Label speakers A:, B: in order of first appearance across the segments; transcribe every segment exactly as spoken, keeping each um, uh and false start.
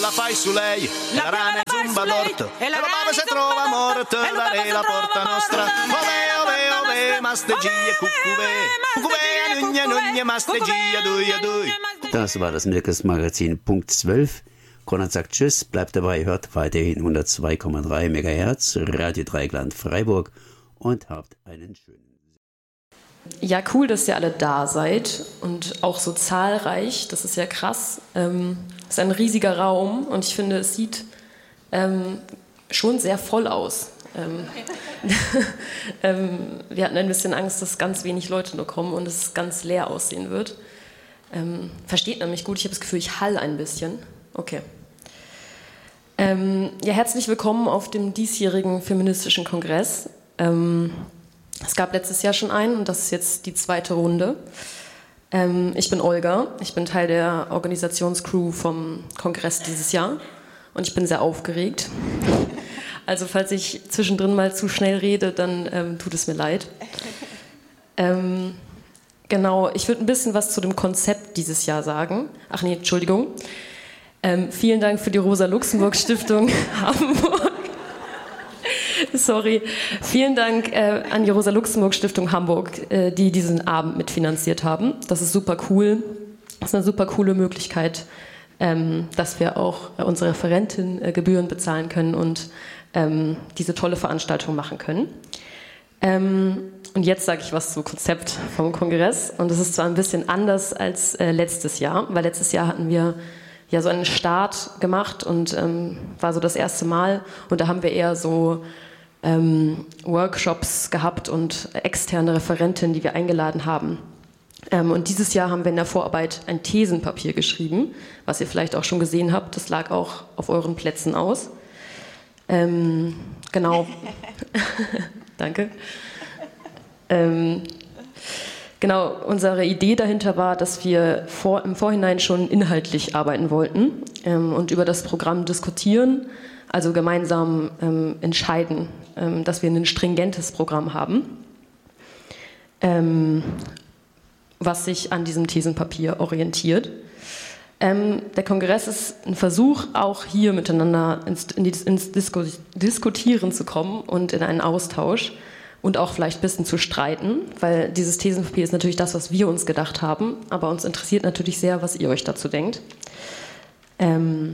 A: la fai su lei, la, la rana zumba d'orto, e la bava se trova morto, la re la porta nostra, ove, ove, ove, mastegia, cucube, cucube, nunja, nunja, mastegia, dui, dui.
B: Das war das Milkes-Magazin Punkt zwölf. Konrad sagt Tschüss, bleibt dabei, hört weiterhin hundertzwei Komma drei Megahertz, Radio Dreieckland Freiburg und habt einen schönen.
C: Ja, cool, dass ihr alle da seid und auch so zahlreich. Das ist ja krass. Ähm, es ist ein riesiger Raum und ich finde, es sieht ähm, schon sehr voll aus. Ähm, ähm, wir hatten ein bisschen Angst, dass ganz wenig Leute nur kommen und es ganz leer aussehen wird. Ähm, versteht nämlich gut, ich habe das Gefühl, ich hall ein bisschen. Okay. Ähm, ja, herzlich willkommen auf dem diesjährigen feministischen Kongress. Ähm, Es gab letztes Jahr schon einen und das ist jetzt die zweite Runde. Ähm, ich bin Olga, ich bin Teil der Organisationscrew vom Kongress dieses Jahr und ich bin sehr aufgeregt. Also falls ich zwischendrin mal zu schnell rede, dann ähm, tut es mir leid. Ähm, genau, ich würde ein bisschen was zu dem Konzept dieses Jahr sagen. Ach nee, Entschuldigung. Ähm, vielen Dank für die Rosa-Luxemburg-Stiftung Hamburg. Sorry. Vielen Dank äh, an die Rosa-Luxemburg-Stiftung Hamburg, äh, die diesen Abend mitfinanziert haben. Das ist super cool. Das ist eine super coole Möglichkeit, ähm, dass wir auch äh, unsere Referentin äh, Gebühren bezahlen können und ähm, diese tolle Veranstaltung machen können. Ähm, und jetzt sage ich was zum Konzept vom Kongress. Und das ist zwar ein bisschen anders als äh, letztes Jahr, weil letztes Jahr hatten wir ja so einen Start gemacht und ähm, war so das erste Mal. Und da haben wir eher so ähm, Workshops gehabt und externe Referentinnen, die wir eingeladen haben. Ähm, und dieses Jahr haben wir in der Vorarbeit ein Thesenpapier geschrieben, was ihr vielleicht auch schon gesehen habt. Das lag auch auf euren Plätzen aus. Ähm, genau. Danke. Ähm, Genau, unsere Idee dahinter war, dass wir vor, im Vorhinein schon inhaltlich arbeiten wollten ähm, und über das Programm diskutieren, also gemeinsam ähm, entscheiden, ähm, dass wir ein stringentes Programm haben, ähm, was sich an diesem Thesenpapier orientiert. Ähm, der Kongress ist ein Versuch, auch hier miteinander ins, in die, ins Disku, Diskutieren zu kommen und in einen Austausch. Und auch vielleicht ein bisschen zu streiten, weil dieses Thesenpapier ist natürlich das, was wir uns gedacht haben, aber uns interessiert natürlich sehr, was ihr euch dazu denkt. Ähm,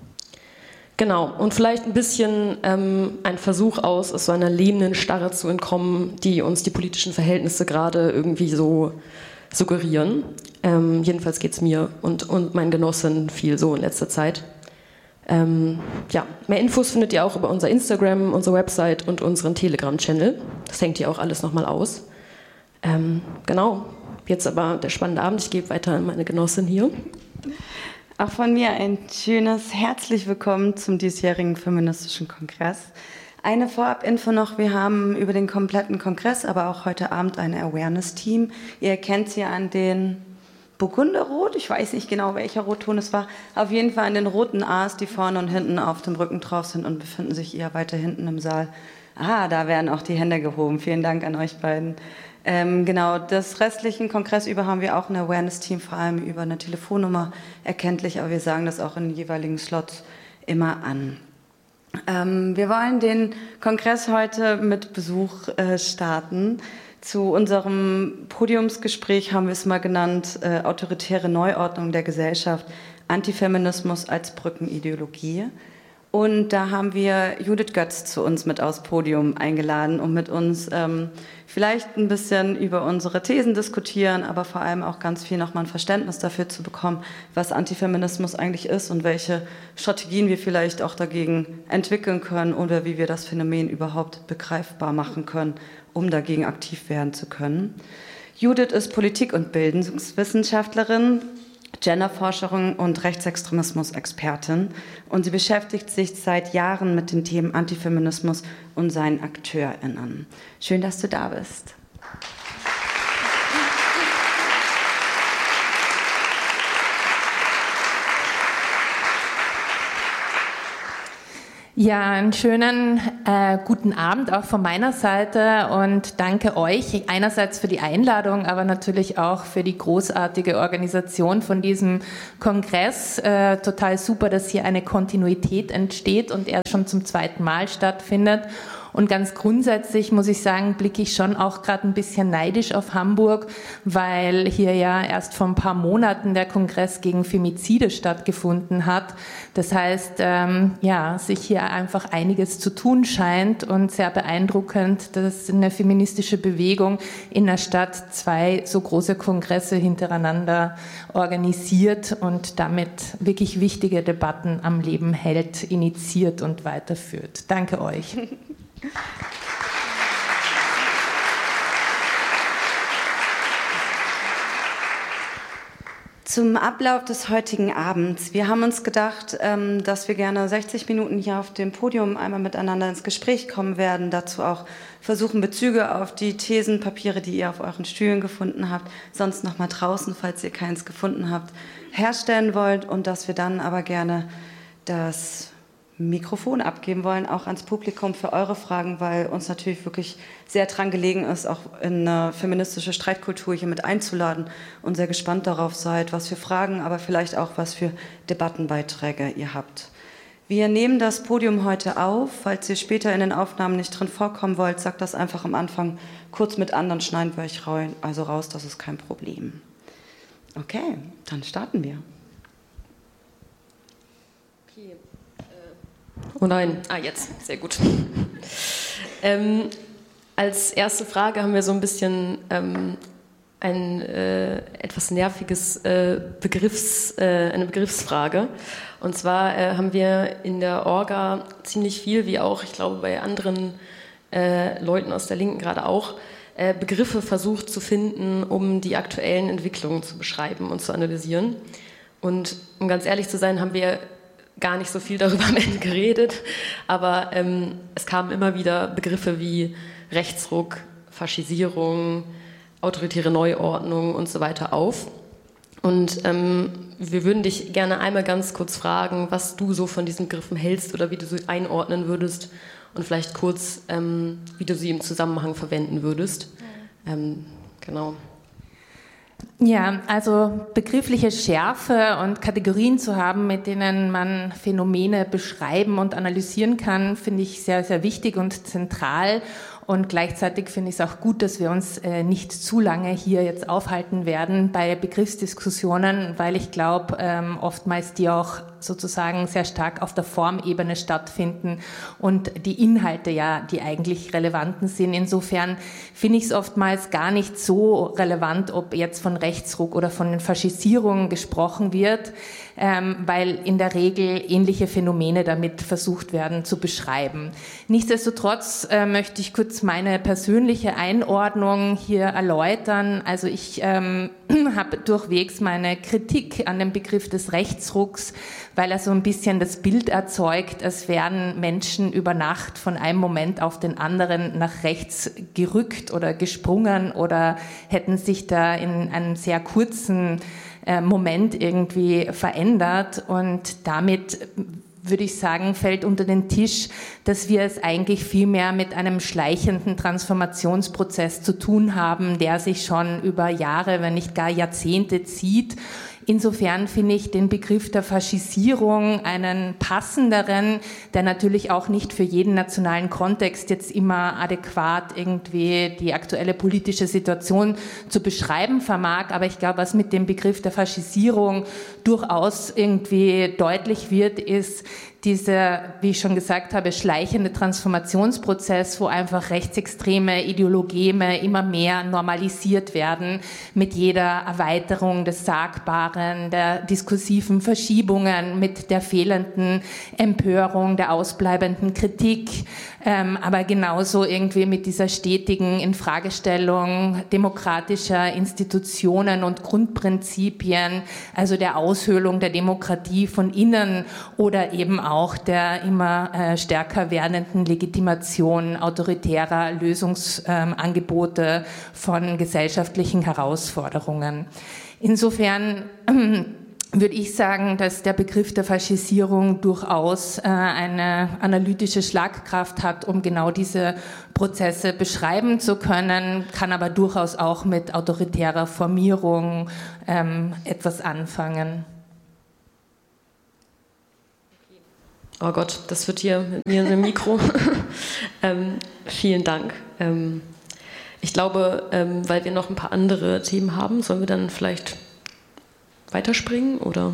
C: genau, und vielleicht ein bisschen ähm, ein Versuch aus, aus so einer lähmenden Starre zu entkommen, die uns die politischen Verhältnisse gerade irgendwie so suggerieren. Ähm, jedenfalls geht es mir und, und meinen Genossen viel so in letzter Zeit. Ähm, ja, mehr Infos findet ihr auch über unser Instagram, unsere Website und unseren Telegram-Channel. Das hängt hier auch alles nochmal aus. Ähm, genau, jetzt aber der spannende Abend. Ich gebe weiter an meine Genossin hier.
D: Auch von mir ein schönes herzlich willkommen zum diesjährigen feministischen Kongress. Eine Vorab-Info noch, wir haben über den kompletten Kongress, aber auch heute Abend ein Awareness-Team. Ihr kennt sie an den Burgunderrot, ich weiß nicht genau, welcher Rotton es war, auf jeden Fall an den roten A's, die vorne und hinten auf dem Rücken drauf sind und befinden sich eher weiter hinten im Saal. Ah, da werden auch die Hände gehoben. Vielen Dank an euch beiden. Ähm, genau, das restlichen Kongress über haben wir auch ein Awareness-Team, vor allem über eine Telefonnummer erkenntlich, aber wir sagen das auch in den jeweiligen Slots immer an. Ähm, wir wollen den Kongress heute mit Besuch äh, starten. Zu unserem Podiumsgespräch haben wir es mal genannt, äh, autoritäre Neuordnung der Gesellschaft, Antifeminismus als Brückenideologie. Und da haben wir Judith Götz zu uns mit aufs Podium eingeladen, um mit uns ähm, vielleicht ein bisschen über unsere Thesen diskutieren, aber vor allem auch ganz viel nochmal ein Verständnis dafür zu bekommen, was Antifeminismus eigentlich ist und welche Strategien wir vielleicht auch dagegen entwickeln können oder wie wir das Phänomen überhaupt begreifbar machen können, um dagegen aktiv werden zu können. Judith ist Politik- und Bildungswissenschaftlerin, Genderforscherin und Rechtsextremismus-Expertin und sie beschäftigt sich seit Jahren mit den Themen Antifeminismus und seinen AkteurInnen. Schön, dass du da bist.
E: Ja, einen schönen äh, guten Abend auch von meiner Seite und danke euch einerseits für die Einladung, aber natürlich auch für die großartige Organisation von diesem Kongress. Äh, total super, dass hier eine Kontinuität entsteht und er schon zum zweiten Mal stattfindet. Und ganz grundsätzlich muss ich sagen, blicke ich schon auch gerade ein bisschen neidisch auf Hamburg, weil hier ja erst vor ein paar Monaten der Kongress gegen Femizide stattgefunden hat. Das heißt, ähm, ja, sich hier einfach einiges zu tun scheint und sehr beeindruckend, dass eine feministische Bewegung in der Stadt zwei so große Kongresse hintereinander organisiert und damit wirklich wichtige Debatten am Leben hält, initiiert und weiterführt. Danke euch.
D: Zum Ablauf des heutigen Abends. Wir haben uns gedacht, dass wir gerne sechzig Minuten hier auf dem Podium einmal miteinander ins Gespräch kommen werden, dazu auch versuchen, Bezüge auf die Thesenpapiere, die ihr auf euren Stühlen gefunden habt, sonst noch mal draußen, falls ihr keins gefunden habt, herstellen wollt und dass wir dann aber gerne das Mikrofon abgeben wollen, auch ans Publikum für eure Fragen, weil uns natürlich wirklich sehr dran gelegen ist, auch in eine feministische Streitkultur hier mit einzuladen und sehr gespannt darauf seid, was für Fragen, aber vielleicht auch was für Debattenbeiträge ihr habt. Wir nehmen das Podium heute auf. Falls ihr später in den Aufnahmen nicht drin vorkommen wollt, sagt das einfach am Anfang kurz mit an, dann schneiden wir euch also raus, das ist kein Problem. Okay, dann starten wir.
C: Okay. Oh nein, ah jetzt, sehr gut. ähm, als erste Frage haben wir so ein bisschen ähm, ein äh, etwas nerviges äh, Begriffs, äh, eine Begriffsfrage. Und zwar äh, haben wir in der Orga ziemlich viel, wie auch, ich glaube, bei anderen äh, Leuten aus der Linken gerade auch, äh, Begriffe versucht zu finden, um die aktuellen Entwicklungen zu beschreiben und zu analysieren. Und um ganz ehrlich zu sein, haben wir gar nicht so viel darüber am Ende geredet, aber ähm, es kamen immer wieder Begriffe wie Rechtsruck, Faschisierung, autoritäre Neuordnung und so weiter auf. Und ähm, wir würden dich gerne einmal ganz kurz fragen, was du so von diesen Begriffen hältst oder wie du sie einordnen würdest und vielleicht kurz, ähm, wie du sie im Zusammenhang verwenden würdest. Ähm, genau.
E: Ja, also begriffliche Schärfe und Kategorien zu haben, mit denen man Phänomene beschreiben und analysieren kann, finde ich sehr, sehr wichtig und zentral. Und gleichzeitig finde ich es auch gut, dass wir uns äh, nicht zu lange hier jetzt aufhalten werden bei Begriffsdiskussionen, weil ich glaube, ähm, oftmals die auch sozusagen sehr stark auf der Formebene stattfinden und die Inhalte ja die eigentlich relevanten sind. Insofern finde ich es oftmals gar nicht so relevant, ob jetzt von Rechtsruck oder von Faschisierung gesprochen wird, ähm, weil in der Regel ähnliche Phänomene damit versucht werden zu beschreiben. Nichtsdestotrotz äh, möchte ich kurz meine persönliche Einordnung hier erläutern. Also ich ähm, habe durchwegs meine Kritik an dem Begriff des Rechtsrucks, weil er so ein bisschen das Bild erzeugt, als wären Menschen über Nacht von einem Moment auf den anderen nach rechts gerückt oder gesprungen oder hätten sich da in einem sehr kurzen äh, Moment irgendwie verändert. Und damit würde ich sagen, fällt unter den Tisch, dass wir es eigentlich vielmehr mit einem schleichenden Transformationsprozess zu tun haben, der sich schon über Jahre, wenn nicht gar Jahrzehnte zieht. Insofern finde ich den Begriff der Faschisierung einen passenderen, der natürlich auch nicht für jeden nationalen Kontext jetzt immer adäquat irgendwie die aktuelle politische Situation zu beschreiben vermag. Aber ich glaube, was mit dem Begriff der Faschisierung durchaus irgendwie deutlich wird, ist dieser, wie ich schon gesagt habe, schleichende Transformationsprozess, wo einfach rechtsextreme Ideologeme immer mehr normalisiert werden mit jeder Erweiterung des Sagbaren, der diskursiven Verschiebungen, mit der fehlenden Empörung, der ausbleibenden Kritik, ähm, aber genauso irgendwie mit dieser stetigen Infragestellung demokratischer Institutionen und Grundprinzipien, also der Aushöhlung der Demokratie von innen oder eben auch der immer äh, stärker werdenden Legitimation autoritärer Lösungsangebote ähm, von gesellschaftlichen Herausforderungen. Insofern äh, würde ich sagen, dass der Begriff der Faschisierung durchaus äh, eine analytische Schlagkraft hat, um genau diese Prozesse beschreiben zu können, kann aber durchaus auch mit autoritärer Formierung ähm, etwas anfangen.
C: Oh Gott, das wird hier mit mir in dem Mikro. ähm, vielen Dank. Ähm, ich glaube, ähm, weil wir noch ein paar andere Themen haben, sollen wir dann vielleicht weiterspringen, oder?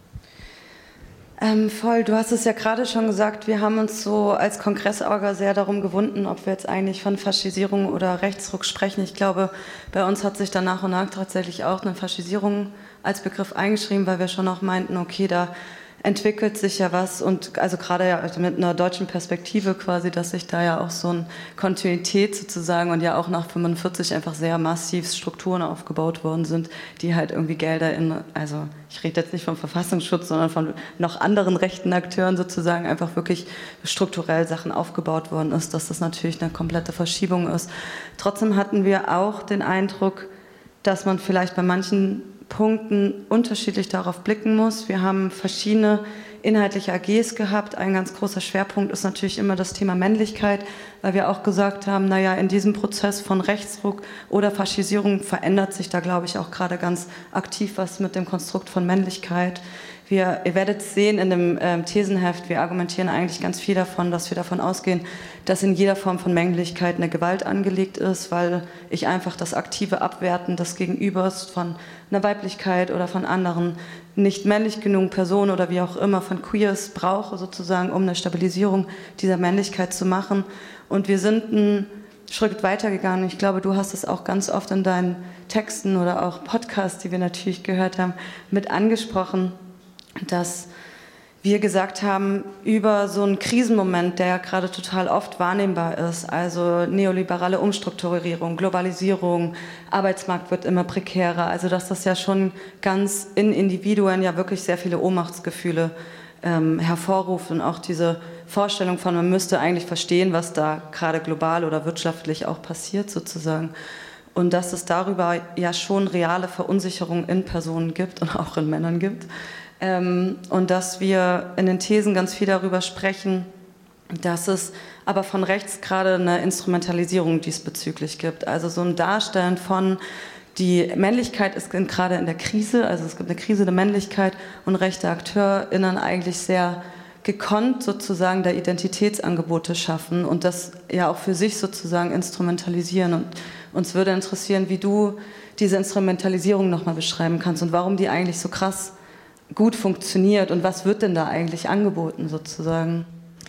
D: Ähm, voll, du hast es ja gerade schon gesagt, wir haben uns so als Kongressorga sehr darum gewunden, ob wir jetzt eigentlich von Faschisierung oder Rechtsruck sprechen. Ich glaube, bei uns hat sich dann nach und nach tatsächlich auch eine Faschisierung als Begriff eingeschrieben, weil wir schon auch meinten, okay, da entwickelt sich ja was und also gerade ja mit einer deutschen Perspektive quasi, dass sich da ja auch so eine Kontinuität sozusagen und ja auch nach fünfundvierzig einfach sehr massiv Strukturen aufgebaut worden sind, die halt irgendwie Gelder in, also ich rede jetzt nicht vom Verfassungsschutz, sondern von noch anderen rechten Akteuren sozusagen einfach wirklich strukturell Sachen aufgebaut worden ist, dass das natürlich eine komplette Verschiebung ist. Trotzdem hatten wir auch den Eindruck, dass man vielleicht bei manchen Punkten unterschiedlich darauf blicken muss. Wir haben verschiedene inhaltliche A Gs gehabt. Ein ganz großer Schwerpunkt ist natürlich immer das Thema Männlichkeit, weil wir auch gesagt haben, naja, in diesem Prozess von Rechtsruck oder Faschisierung verändert sich da, glaube ich, auch gerade ganz aktiv was mit dem Konstrukt von Männlichkeit. Wir, ihr werdet sehen in dem ähm, Thesenheft, wir argumentieren eigentlich ganz viel davon, dass wir davon ausgehen, dass in jeder Form von Männlichkeit eine Gewalt angelegt ist, weil ich einfach das aktive Abwerten des Gegenübers von einer Weiblichkeit oder von anderen nicht männlich genug Personen oder wie auch immer von Queers brauche sozusagen, um eine Stabilisierung dieser Männlichkeit zu machen. Und wir sind einen Schritt weitergegangen. Ich glaube, du hast es auch ganz oft in deinen Texten oder auch Podcasts, die wir natürlich gehört haben, mit angesprochen, dass wir gesagt haben, über so einen Krisenmoment, der ja gerade total oft wahrnehmbar ist, also neoliberale Umstrukturierung, Globalisierung, Arbeitsmarkt wird immer prekärer, also dass das ja schon ganz in Individuen ja wirklich sehr viele Ohnmachtsgefühle ähm, hervorruft und auch diese Vorstellung von, man müsste eigentlich verstehen, was da gerade global oder wirtschaftlich auch passiert sozusagen. Und dass es darüber ja schon reale Verunsicherung in Personen gibt und auch in Männern gibt. Ähm, und dass wir in den Thesen ganz viel darüber sprechen, dass es aber von rechts gerade eine Instrumentalisierung diesbezüglich gibt. Also so ein Darstellen von, die Männlichkeit ist gerade in der Krise, also es gibt eine Krise der Männlichkeit und rechte AkteurInnen eigentlich sehr gekonnt sozusagen da Identitätsangebote schaffen und das ja auch für sich sozusagen instrumentalisieren. Und uns würde interessieren, wie du diese Instrumentalisierung nochmal beschreiben kannst und warum die eigentlich so krass gut funktioniert und was wird denn da eigentlich angeboten sozusagen?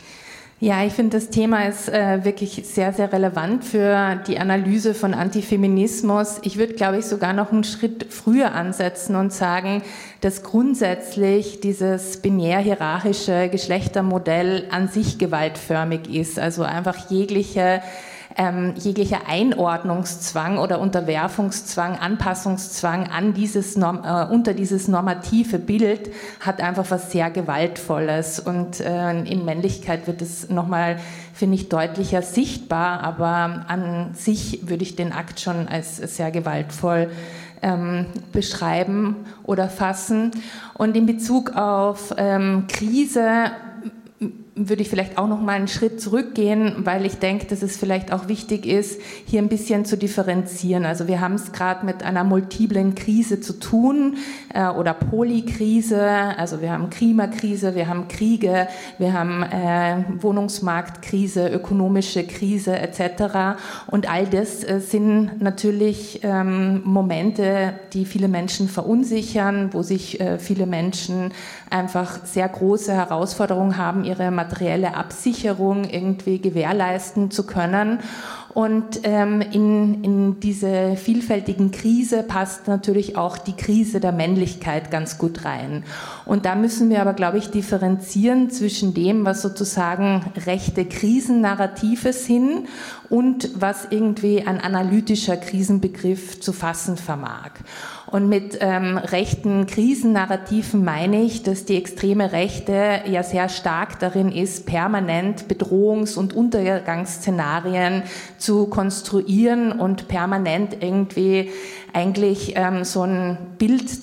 E: Ja, ich finde, das Thema ist äh, wirklich sehr, sehr relevant für die Analyse von Antifeminismus. Ich würde, glaube ich, sogar noch einen Schritt früher ansetzen und sagen, dass grundsätzlich dieses binär-hierarchische Geschlechtermodell an sich gewaltförmig ist. Also einfach jegliche Ähm, jeglicher Einordnungszwang oder Unterwerfungszwang, Anpassungszwang an dieses Norm, äh, unter dieses normative Bild hat einfach was sehr Gewaltvolles und äh, in Männlichkeit wird es nochmal, finde ich, deutlicher sichtbar, aber an sich würde ich den Akt schon als sehr gewaltvoll ähm, beschreiben oder fassen. Und in Bezug auf ähm, Krise würde ich vielleicht auch noch mal einen Schritt zurückgehen, weil ich denke, dass es vielleicht auch wichtig ist, hier ein bisschen zu differenzieren. Also wir haben es gerade mit einer multiplen Krise zu tun äh, oder Polykrise. Also wir haben Klimakrise, wir haben Kriege, wir haben äh, Wohnungsmarktkrise, ökonomische Krise et cetera. Und all das äh, sind natürlich ähm, Momente, die viele Menschen verunsichern, wo sich äh, viele Menschen einfach sehr große Herausforderungen haben, ihre materielle Absicherung irgendwie gewährleisten zu können. Und ähm, in, in diese vielfältigen Krise passt natürlich auch die Krise der Männlichkeit ganz gut rein. Und da müssen wir aber, glaube ich, differenzieren zwischen dem, was sozusagen rechte Krisennarrative sind und was irgendwie ein analytischer Krisenbegriff zu fassen vermag. Und mit ähm, rechten Krisennarrativen meine ich, dass die extreme Rechte ja sehr stark darin ist, permanent Bedrohungs- und Untergangsszenarien zu konstruieren und permanent irgendwie eigentlich ähm, so ein Bild